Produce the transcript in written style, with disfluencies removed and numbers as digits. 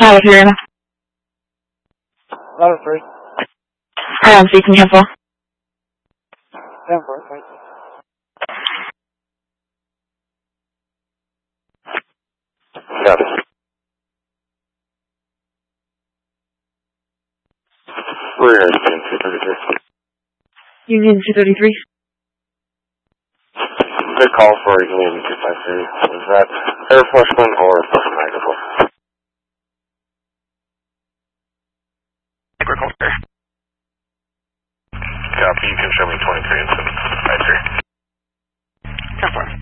Hi, Fiona. 11-3. Speaking here for. 10-4, thank you. Got it. We're in 233. Union 233. Good call for Union 253. Was that air flushman or flushman magnifier? Agriculture. Copy, you can show me 23 and 753. 10-4.